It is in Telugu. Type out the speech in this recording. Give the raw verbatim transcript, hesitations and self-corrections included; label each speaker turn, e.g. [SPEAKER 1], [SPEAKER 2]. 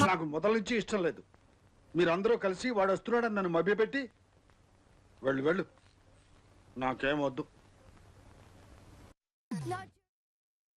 [SPEAKER 1] నాకు మొదల నుంచి ఇష్టం లేదు. మీరందరూ కలిసి వాడు వస్తున్నాడని నన్ను మభ్యపెట్టి వెళ్ళు వెళ్ళు, నాకేం వద్దు.